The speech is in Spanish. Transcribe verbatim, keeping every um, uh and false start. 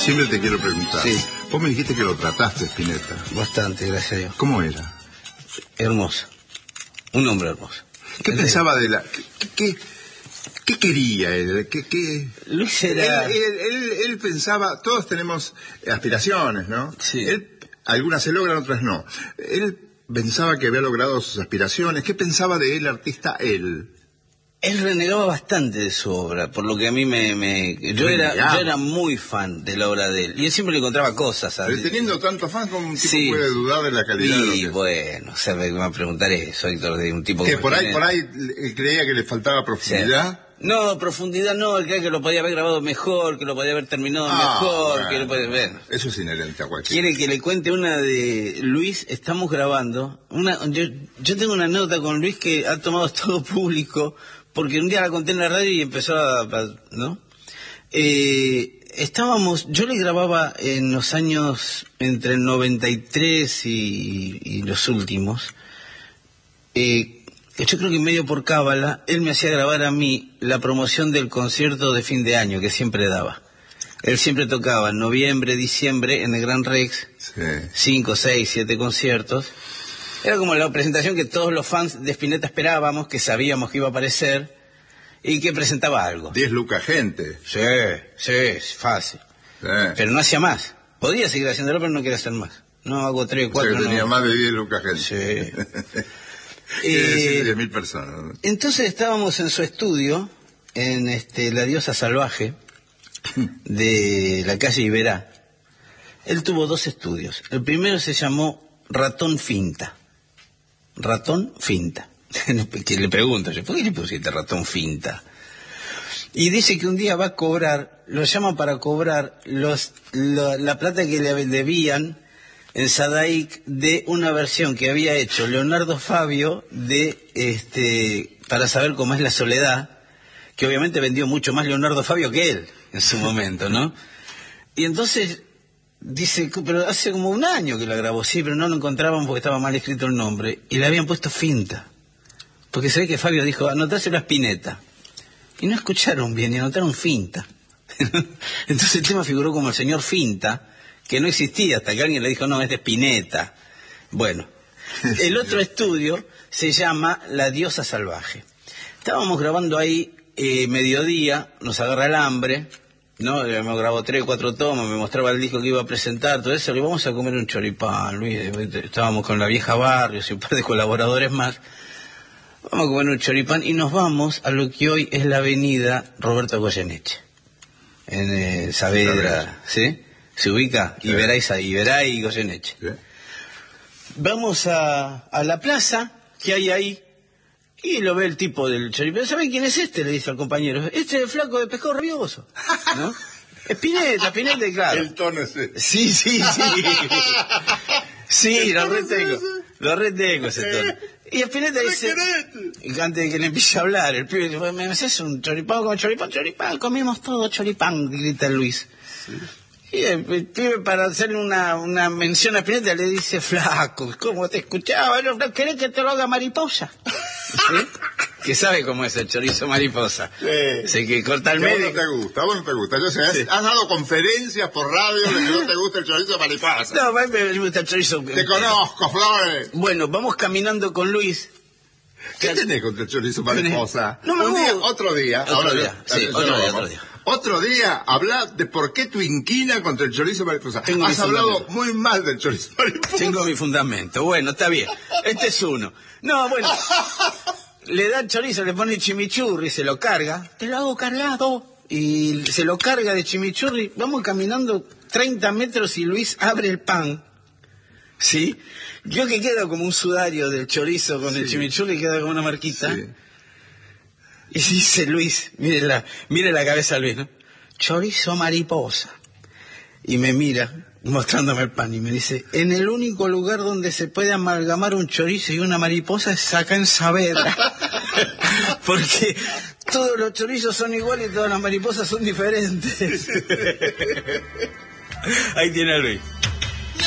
Siempre te quiero preguntar. Sí. Vos me dijiste que lo trataste, Spinetta. Bastante, gracias a Dios. ¿Cómo era? Hermoso. Un hombre hermoso. ¿Qué ¿En pensaba de la... ¿Qué, qué, qué quería él? ¿Qué, qué... Luis era... Él, él, él, él pensaba... Todos tenemos aspiraciones, ¿no? Sí. Él, algunas se logran, otras no. Él pensaba que había logrado sus aspiraciones. ¿Qué pensaba de él, artista, él? Él renegaba bastante de su obra, por lo que a mí me... me... Yo, era, yo era muy fan de la obra de él. Y él siempre le encontraba cosas. Pero teniendo tantos fans, ¿cómo un tipo sí. puede dudar de la calidad y, de lo que... bueno, o sea, me va a preguntar eso, Héctor, de un tipo que... Que por ahí, tiene... por ahí él creía que le faltaba profundidad. Sí. No, profundidad no, él creía que lo podía haber grabado mejor, que lo podía haber terminado ah, mejor, bueno. que lo podía... Bueno. Eso es inherente a cualquiera. Quiere que le cuente una de Luis, estamos grabando. Una, yo, yo tengo una nota con Luis que ha tomado todo público, porque un día la conté en la radio y empezó a... ¿no? Eh, estábamos, yo le grababa en los años entre el noventa y tres y, y los últimos, eh, yo creo que medio por cábala, él me hacía grabar a mí la promoción del concierto de fin de año que siempre daba. Él siempre tocaba en noviembre, diciembre en el Gran Rex, sí. cinco, seis, siete conciertos. Era como la presentación que todos los fans de Spinetta esperábamos, que sabíamos que iba a aparecer y que presentaba algo. Diez lucas gente. Sí, sí, es fácil. Sí. Pero no hacía más. Podía seguir haciéndolo, pero no quería hacer más. No hago tres, cuatro. O sea, que tenía no. más de diez lucas gente. Sí. Quiere eh, decir diez mil personas, ¿no? Entonces estábamos en su estudio, en este La Diosa Salvaje, de la calle Iberá. Él tuvo dos estudios. El primero se llamó Ratón Finta. Ratón Finta. Que le pregunto yo, ¿por qué le pusiste Ratón Finta? Y dice que un día va a cobrar, lo llaman para cobrar los, lo, la plata que le debían en Sadaic de una versión que había hecho Leonardo Fabio de este Para saber cómo es la soledad, que obviamente vendió mucho más Leonardo Fabio que él en su momento, ¿no? Y entonces dice, pero hace como un año que la grabó, sí, pero no lo encontraban porque estaba mal escrito el nombre y le habían puesto Finta, porque se ve que Fabio dijo, anotárselo a Spinetta, y no escucharon bien y anotaron Finta. Entonces el tema figuró como el señor Finta, que no existía hasta que alguien le dijo, no, es de Spinetta. Bueno, el otro estudio se llama La Diosa Salvaje. Estábamos grabando ahí eh, mediodía, nos agarra el hambre, ¿no? Me grabó tres, cuatro tomas, me mostraba el disco que iba a presentar, todo eso, le vamos a comer un choripán, Luis. Estábamos con la vieja Barrios y un par de colaboradores más. Vamos a comer un choripán y nos vamos a lo que hoy es la avenida Roberto Goyeneche, en eh, Saavedra, ¿sí? ¿Se ubica? Sí. Iberá, y, Iberá y Goyeneche. Sí. Vamos a, a la plaza que hay ahí y lo ve el tipo del choripán. ¿Saben quién es este? Le dice al compañero. Este es el flaco de pescado rabioso, ¿no? Spinetta, Spinetta, claro. El tono es ese. Sí, sí, sí. Sí, lo retengo. Lo retengo ese tono. Y Spinetta dice, antes de que le empiece a hablar, el pibe dice, ¿me haces un choripán con choripán? Choripán, comimos todo choripán, grita Luis. Sí. Y el, el pibe, para hacerle una, una mención a Spinetta, le dice, flaco, ¿cómo te escuchaba? ¿Querés que te lo haga mariposa? ¿Sí? Que sabe cómo es el chorizo mariposa. Sí. Sé que corta el medio. A vos no te gusta, a vos no te gusta. Yo sé, has, sí. has dado conferencias por radio de que no te gusta el chorizo mariposa. No, a mí me gusta el chorizo. Te conozco, Flores. Bueno, vamos caminando con Luis. ¿Qué que... tenés contra el chorizo mariposa? No, no, Un día, otro día. Otro ahora día, yo, sí, yo otro, día vamos. otro día. Otro día, habla de por qué tu inquina contra el chorizo mariposa. Tengo Has hablado muy mal del chorizo mariposa. Tengo mi fundamento. Bueno, está bien. Este es uno. No, bueno. Le da el chorizo, le pone chimichurri, se lo carga. Te lo hago cargado. Y se lo carga de chimichurri. Vamos caminando treinta metros y Luis abre el pan. ¿Sí? Yo que queda como un sudario del chorizo con sí. el chimichurri, queda como una marquita. Sí. Y dice Luis, mire la, mire la cabeza de Luis, ¿no? Chorizo mariposa. Y me mira, mostrándome el pan, y me dice, en el único lugar donde se puede amalgamar un chorizo y una mariposa es acá en Saavedra. Porque todos los chorizos son iguales y todas las mariposas son diferentes. Ahí tiene a Luis.